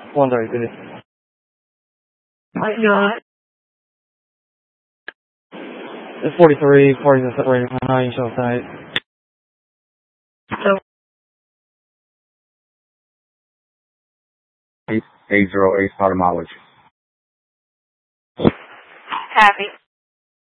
130, good. I got It's 43, parties are separated from high, show side. so 808 start mileage. happy.